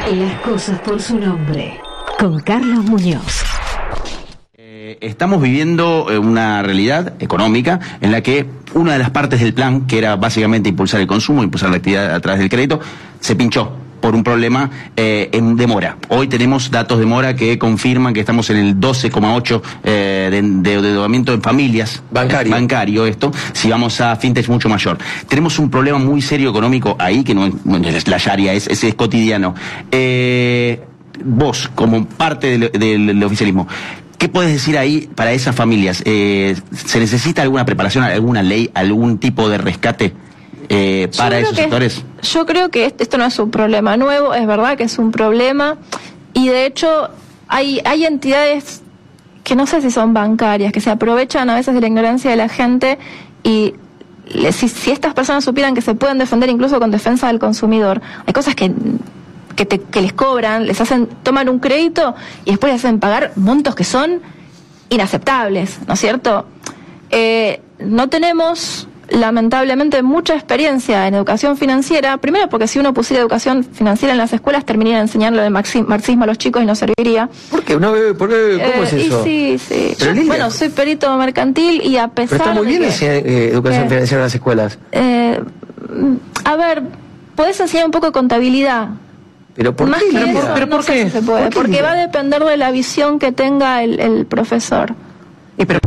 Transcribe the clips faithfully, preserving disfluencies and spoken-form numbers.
Las cosas por su nombre, con Carlos Muñoz. Eh, estamos viviendo eh, una realidad económica en la que una de las partes del plan, que era básicamente impulsar el consumo, impulsar la actividad a través del crédito, se pinchó por un problema eh, en demora. Hoy tenemos datos de mora que confirman que estamos en el doce coma ocho eh, de, de endeudamiento en familias. Bancario. Bancario esto, si vamos a fintech mucho mayor. Tenemos un problema muy serio económico ahí, que no es, no es la Sharia, es, es, es cotidiano. Eh, vos, como parte del, del, del oficialismo, ¿qué puedes decir ahí para esas familias? Eh, ¿Se necesita alguna preparación, alguna ley, algún tipo de rescate eh, para esos que, sectores? Yo creo que esto no es un problema nuevo, es verdad que es un problema, y de hecho hay, hay entidades que no sé si son bancarias, que se aprovechan a veces de la ignorancia de la gente, y si, si estas personas supieran que se pueden defender incluso con defensa del consumidor, hay cosas que... Que, te, que les cobran, les hacen, toman un crédito y después les hacen pagar montos que son inaceptables, ¿no es cierto? Eh, no tenemos, lamentablemente, mucha experiencia en educación financiera, primero porque si uno pusiera educación financiera en las escuelas, terminaría enseñando el marxismo a los chicos y no serviría. ¿Por qué? ¿Una, por qué? ¿Cómo eh, es eso? Sí, sí. Yo, bueno, soy perito mercantil y a pesar Pero está muy de bien que, enseñar eh, educación que, financiera en las escuelas. Eh, a ver, podés enseñar un poco de contabilidad. ¿Pero por Más qué? que ¿Pero, eso, pero no por sé qué? si se puede, ¿Por qué? porque va a depender de la visión que tenga el, el profesor. Eh, pero...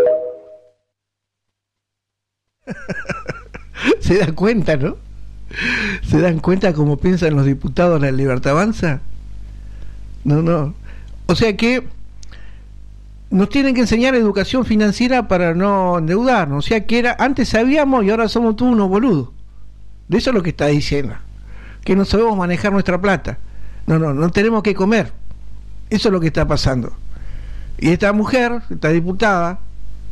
Se dan cuenta, ¿no? ¿Se dan cuenta cómo piensan los diputados de la Libertad Avanza? No, no. O sea que nos tienen que enseñar educación financiera para no endeudarnos. O sea que era antes sabíamos y ahora somos todos unos boludos. De eso es lo que está diciendo. Que no sabemos manejar nuestra plata. No, no, no tenemos que comer. Eso es lo que está pasando. Y esta mujer, esta diputada,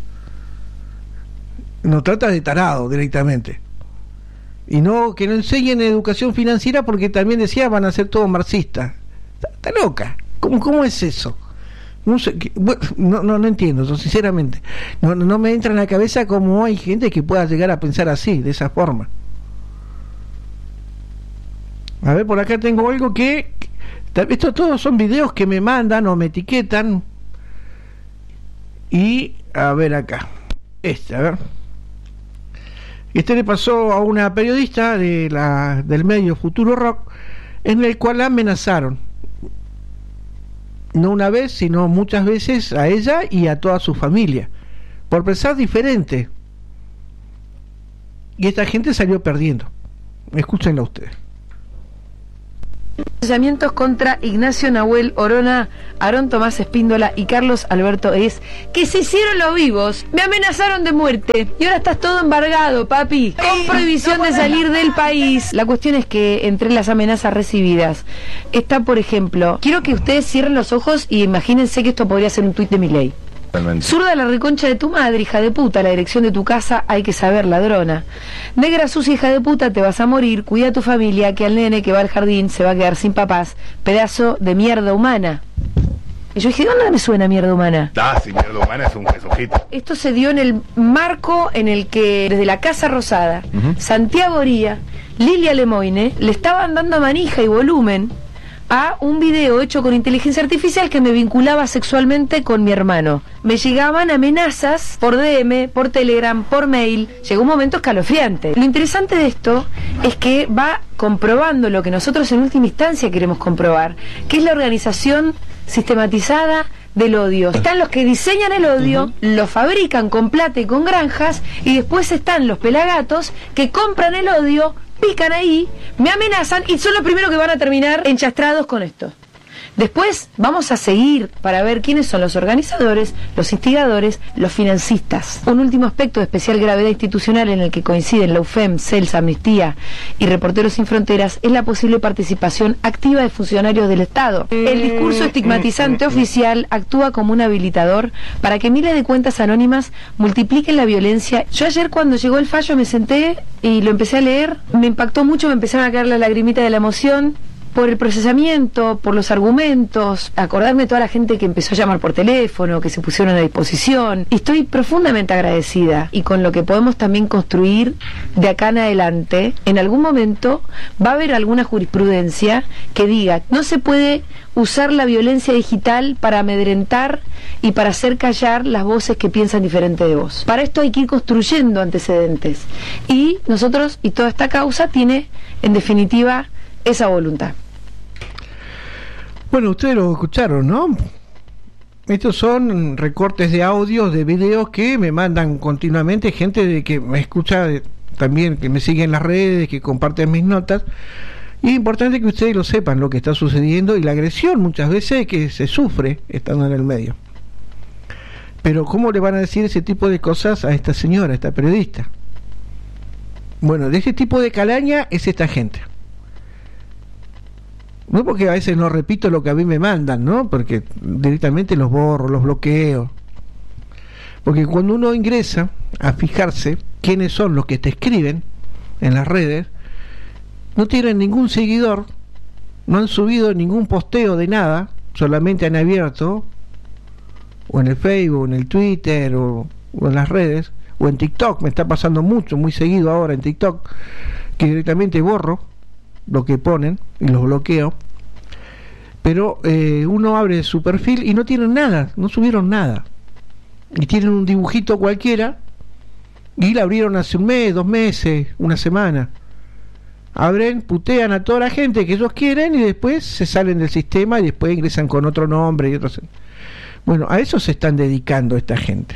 nos trata de tarado directamente. Y no, que no enseñen educación financiera porque también decía van a ser todos marxistas. Está, está loca. ¿Cómo, cómo es eso? No, sé, que, bueno, no, no, no entiendo, sinceramente. No, no me entra en la cabeza cómo hay gente que pueda llegar a pensar así, de esa forma. A ver, por acá tengo algo que... Estos todos son videos que me mandan o me etiquetan. Y, a ver acá. Este, a ver. Este le pasó a una periodista de la, del medio Futuro Rock, en el cual la amenazaron. No una vez, sino muchas veces a ella y a toda su familia. Por pensar diferente. Y esta gente salió perdiendo. Escúchenla ustedes. Allanamientos contra Ignacio Nahuel Orona, Aarón Tomás Espíndola y Carlos Alberto Es, que se hicieron los vivos, me amenazaron de muerte y ahora estás todo embargado, papi, con prohibición de salir del país. La cuestión es que entre las amenazas recibidas está, por ejemplo, quiero que ustedes cierren los ojos y imagínense que esto podría ser un tuit de Milei. Zurda, la reconcha de tu madre, hija de puta, la dirección de tu casa hay que saber, ladrona. Negra sucia, hija de puta, te vas a morir, cuida a tu familia, que al nene que va al jardín se va a quedar sin papás, pedazo de mierda humana. Y yo dije, ¿dónde me suena mierda humana? Ah, sí, mierda humana es un ojito. Esto se dio en el marco en el que desde la Casa Rosada, uh-huh. Santiago Oría, Lilia Lemoine, le estaban dando manija y volumen a un video hecho con inteligencia artificial que me vinculaba sexualmente con mi hermano. Me llegaban amenazas por D M, por Telegram, por mail. Llegó un momento escalofriante. Lo interesante de esto es que va comprobando lo que nosotros en última instancia queremos comprobar, que es la organización sistematizada del odio. Están los que diseñan el odio, uh-huh. lo fabrican con plata y con granjas, y después están los pelagatos que compran el odio, pican ahí, me amenazan y son los primeros que van a terminar enchastrados con esto. Después vamos a seguir para ver quiénes son los organizadores, los instigadores, los financistas. Un último aspecto de especial gravedad institucional en el que coinciden la U F E M, CELS, Amnistía y Reporteros Sin Fronteras es la posible participación activa de funcionarios del Estado. El discurso estigmatizante oficial actúa como un habilitador para que miles de cuentas anónimas multipliquen la violencia. Yo ayer cuando llegó el fallo me senté y lo empecé a leer, me impactó mucho, me empezaron a caer las lagrimitas de la emoción. por el procesamiento, por los argumentos, acordarme de toda la gente que empezó a llamar por teléfono, que se pusieron a disposición. Y estoy profundamente agradecida, y con lo que podemos también construir de acá en adelante, en algún momento va a haber alguna jurisprudencia que diga, no se puede usar la violencia digital para amedrentar y para hacer callar las voces que piensan diferente de vos. Para esto hay que ir construyendo antecedentes, y nosotros, y toda esta causa tiene en definitiva esa voluntad. Bueno, ustedes lo escucharon, ¿no? Estos son recortes de audios, de videos que me mandan continuamente gente de que me escucha, de, también que me sigue en las redes, que comparten mis notas. Y es importante que ustedes lo sepan, lo que está sucediendo y la agresión muchas veces que se sufre estando en el medio. Pero ¿cómo le van a decir ese tipo de cosas a esta señora, a esta periodista? Bueno, de ese tipo de calaña es esta gente. No porque a veces no repito lo que a mí me mandan, ¿no? Porque directamente los borro, los bloqueo. Porque cuando uno ingresa a fijarse quiénes son los que te escriben en las redes, no tienen ningún seguidor, no han subido ningún posteo de nada, solamente han abierto, o en el Facebook, o en el Twitter, o, o en las redes, o en TikTok, me está pasando mucho, muy seguido ahora en TikTok, que directamente borro lo que ponen y los bloqueo. Pero eh, uno abre su perfil y no tienen nada, no subieron nada, y tienen un dibujito cualquiera, y la abrieron hace un mes, dos meses, una semana. Abren, putean a toda la gente que ellos quieren y después se salen del sistema y después ingresan con otro nombre y otros. Bueno, a eso se están dedicando esta gente.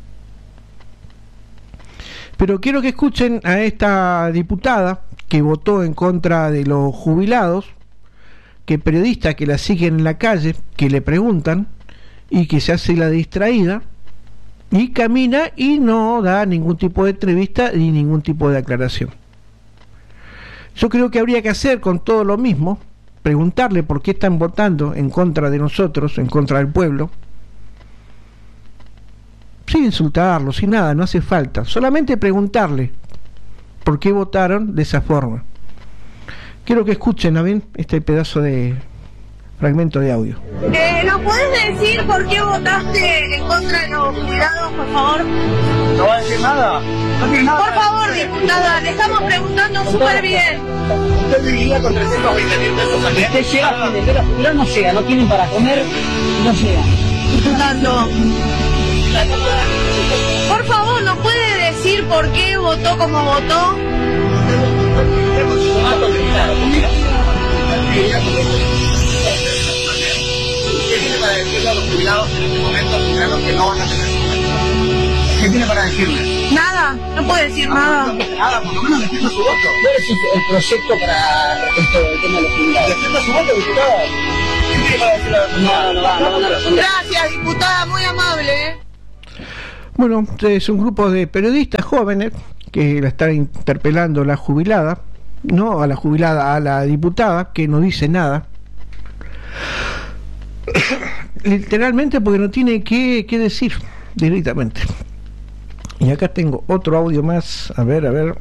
Pero quiero que escuchen a esta diputada que votó en contra de los jubilados, que periodistas que la siguen en la calle, que le preguntan y que se hace la distraída y camina y no da ningún tipo de entrevista ni ningún tipo de aclaración. Yo creo que habría que hacer con todo lo mismo, preguntarle por qué están votando en contra de nosotros, en contra del pueblo, sin insultarlo, sin nada, no hace falta, solamente preguntarle por qué votaron de esa forma. Quiero que escuchen, ¿no ven? Este pedazo de fragmento de audio. Eh, ¿Nos puedes decir por qué votaste en contra de los jubilados, por favor? No va a decir nada. No tiene nada. Por favor, diputada, le estamos preguntando súper bien. Usted vivía con trescientos veinte mil pesos al mes. Usted llega a fin de mes, los jubilados no llegan, no tienen para comer, no llegan. Diputando. Por favor, ¿nos puede decir por qué votó como votó? Tengo su dato de claro, mira. ¿Qué tiene para decirle a los jubilados en este momento, a los que no van a tener su? ¿Qué tiene para decirle? Nada, no puede decir nada. No, no, nada, por lo menos defienda su voto. ¿Cuál es el proyecto para esto del tema de los jubilados? Defienda su voto, diputada. ¿Qué tiene para decirle a los No, no, no, no, no. Gracias, diputada, muy amable. ¿eh? Bueno, es un grupo de periodistas jóvenes que la están interpelando la jubilada, no a la jubilada, a la diputada, que no dice nada. Literalmente porque no tiene que, que decir directamente. Y acá tengo otro audio más, a ver, a ver.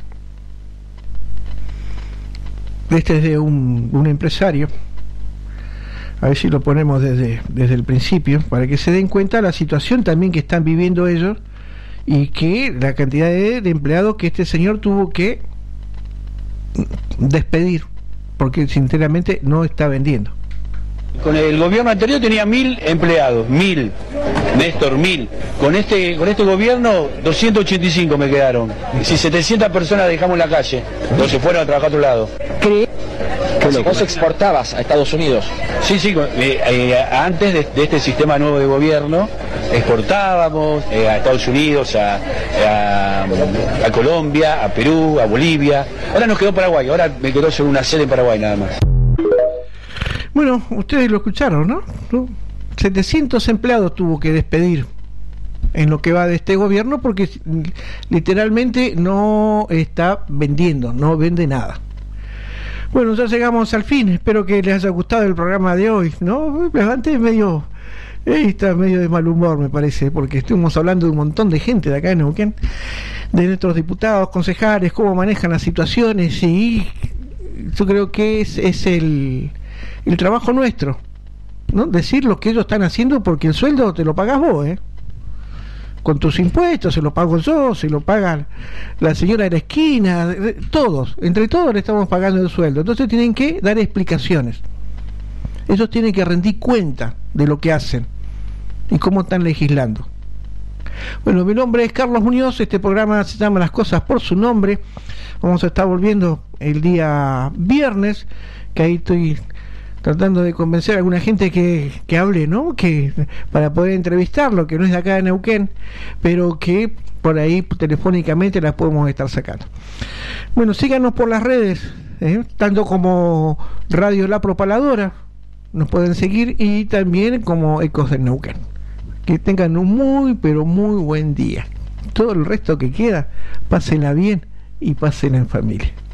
Este es de un, un empresario. A ver si lo ponemos desde, desde el principio, para que se den cuenta de la situación también que están viviendo ellos y que la cantidad de, de empleados que este señor tuvo que despedir, porque sinceramente no está vendiendo. Con el gobierno anterior tenía mil empleados, mil, Néstor, mil. Con este, con este gobierno, doscientos ochenta y cinco me quedaron. Si setecientas personas dejamos en la calle, o se fueron a trabajar a otro lado. Que vos exportabas a Estados Unidos. Sí, sí, eh, eh, antes de, de este sistema nuevo de gobierno, exportábamos eh, a Estados Unidos, a, a, a Colombia, a Perú, a Bolivia. Ahora nos quedó Paraguay, ahora me quedó solo una sede en Paraguay nada más. Bueno, ustedes lo escucharon, ¿no? ¿no? setecientos empleados tuvo que despedir en lo que va de este gobierno porque literalmente no está vendiendo, no vende nada. Bueno, ya llegamos al fin, espero que les haya gustado el programa de hoy, ¿no? Me levanté medio, eh, está medio de mal humor me parece, porque estuvimos hablando de un montón de gente de acá en Neuquén, de nuestros diputados, concejales, cómo manejan las situaciones y yo creo que es, es el, el trabajo nuestro, ¿no? Decir lo que ellos están haciendo, porque el sueldo te lo pagas vos, ¿eh? Con tus impuestos, se lo pago yo, se lo paga la señora de la esquina, todos, entre todos le estamos pagando el sueldo. Entonces tienen que dar explicaciones. Ellos tienen que rendir cuenta de lo que hacen y cómo están legislando. Bueno, mi nombre es Carlos Muñoz, este programa se llama Las Cosas por su Nombre. Vamos a estar volviendo el día viernes, que ahí estoy tratando de convencer a alguna gente que, que hable, ¿no? Que para poder entrevistarlo, que no es de acá de Neuquén, pero que por ahí telefónicamente las podemos estar sacando. Bueno, síganos por las redes, ¿eh? Tanto como Radio La Propaladora, nos pueden seguir, y también como Ecos del Neuquén. Que tengan un muy, pero muy buen día. Todo el resto que queda, pásenla bien y pásenla en familia.